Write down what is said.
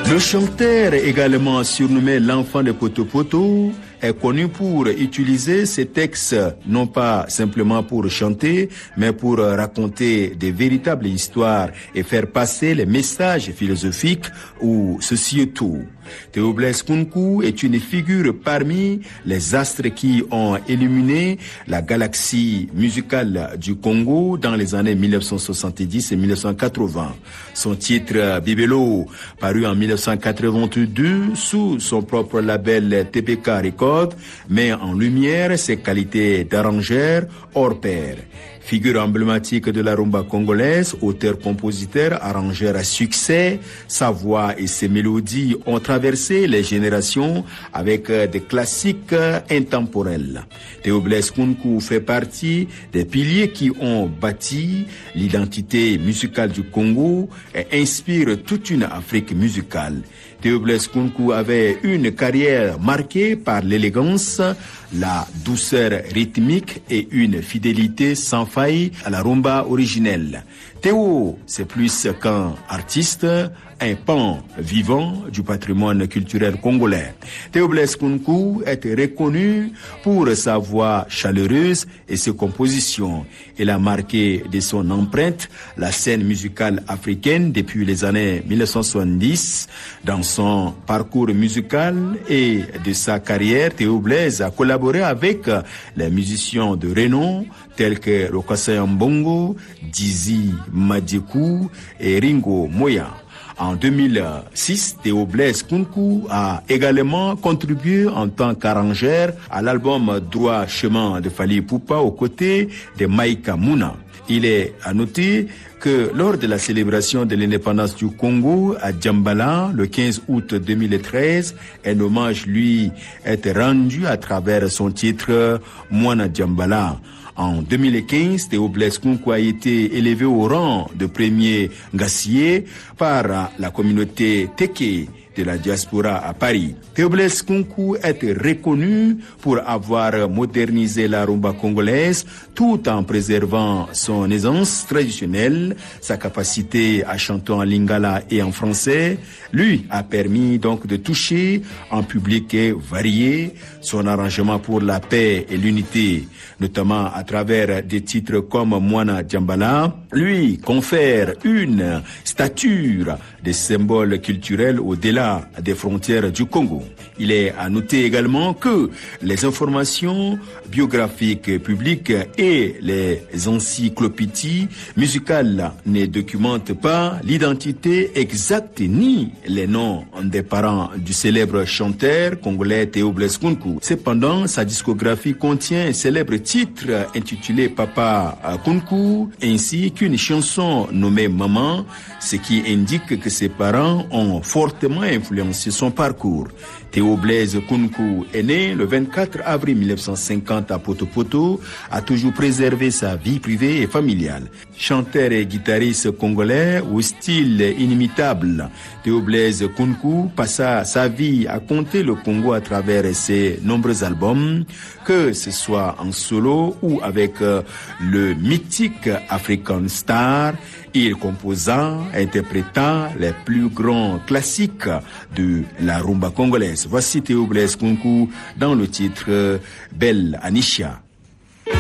Le chanteur, également surnommé l'enfant de Poto Poto, est connu pour utiliser ses textes non pas simplement pour chanter, mais pour raconter des véritables histoires et faire passer les messages philosophiques ou sociétaux. Théo Blaise Kounkou est une figure parmi les astres qui ont illuminé la galaxie musicale du Congo dans les années 1970 et 1980. Son titre Bibelo, paru en 1982 sous son propre label TPK Records, met en lumière ses qualités d'arrangeur hors pair. Figure emblématique de la rumba congolaise, auteur-compositeur, arrangeur à succès, sa voix et ses mélodies ont traversé les générations avec des classiques intemporels. Théo Blaise Kounkou fait partie des piliers qui ont bâti l'identité musicale du Congo et inspire toute une Afrique musicale. Théo Blaise Kounkou avait une carrière marquée par l'élégance, la douceur rythmique et une fidélité sans faille à la rumba originelle. Théo, c'est plus qu'un artiste, un pan vivant du patrimoine culturel congolais. Théo Blaise Kounkou est reconnu pour sa voix chaleureuse et ses compositions. Il a marqué de son empreinte la scène musicale africaine depuis les années 1970. Dans son parcours musical et de sa carrière, Théo Blaise a collaboré avec les musiciens de renom tels que Lokasa Mbongo, Dizzy Madjekou et Ringo Moya. En 2006, Théo Blaise Kounkou a également contribué en tant qu'arrangeur à l'album Droit Chemin de Fally Ipupa aux côtés de Maïka Mouna. Il est à noter que lors de la célébration de l'indépendance du Congo à Djambala, le 15 août 2013, un hommage lui est rendu à travers son titre Mwana Djambala. En 2015, Théo Blaise Kounkou a été élevé au rang de premier ngassier par la communauté Teke de la diaspora à Paris. Théo Blaise Kounkou est reconnu pour avoir modernisé la rumba congolaise tout en préservant son aisance traditionnelle, sa capacité à chanter en lingala et en français, lui a permis donc de toucher un public varié. Son arrangement pour la paix et l'unité, notamment à travers des titres comme Mwana Djambala, lui confère une stature de symbole culturel au-delà des frontières du Congo. Il est à noter également que les informations biographiques publiques et les encyclopédies musicales ne documentent pas l'identité exacte ni les noms des parents du célèbre chanteur congolais Théo Blaise Kounkou. Cependant, sa discographie contient un célèbre titre intitulé Papa Kounkou ainsi qu'une chanson nommée Maman, ce qui indique que ses parents ont fortement influencé son parcours. Théo Blaise Kounkou est né le 24 avril 1950 à Poto Poto, a toujours préservé sa vie privée et familiale. Chanteur et guitariste congolais au style inimitable, Théo Blaise Kounkou passa sa vie à compter le Congo à travers ses nombreux albums, que ce soit en solo ou avec le mythique African Star. Il composa, interpréta les plus grands classiques de la rumba congolaise. Voici Théo Blaise Kounkou dans le titre Belle Anisha.